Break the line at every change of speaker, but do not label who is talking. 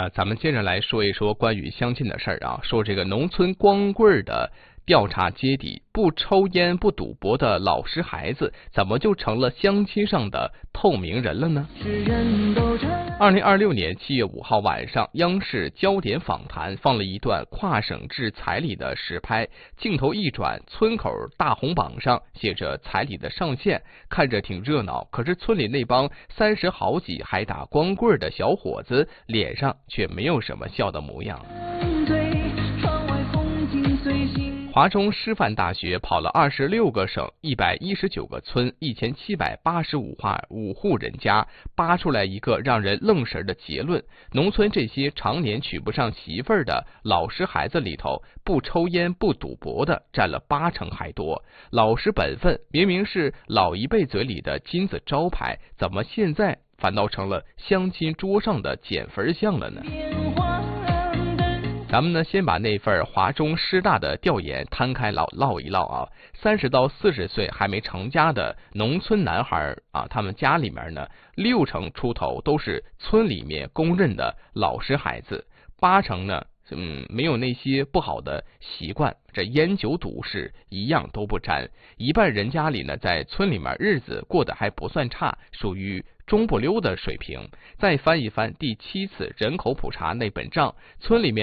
咱们接着来说一说关于相亲的事儿啊，说这个农村光棍的调查揭底，不抽烟不赌博的老实孩子，怎么就成了相亲上的透明人了呢？2026年7月5号晚上，央视焦点访谈放了一段跨省制彩礼的实拍，镜头一转，村口大红榜上写着彩礼的上限，看着挺热闹，可是村里那帮30好几还打光棍的小伙子脸上却没有什么笑的模样。华中师范大学跑了26个省119个村1785户人家，扒出来一个让人愣神的结论：农村这些常年娶不上媳妇儿的老实孩子里头，不抽烟不赌博的占了80%还多。老实本分明明是老一辈嘴里的金字招牌，怎么现在反倒成了相亲桌上的捡坟项了呢？咱们呢，先把那份华中师大的调研摊开唠一唠啊。30到40岁还没成家的农村男孩啊，他们家里面呢，60%出头都是村里面公认的老实孩子，80%呢，没有那些不好的习惯，这烟酒赌是一样都不沾。一半人家里呢，在村里面日子过得还不算差，属于中不溜的水平。再翻一翻第7次人口普查那本账，村里面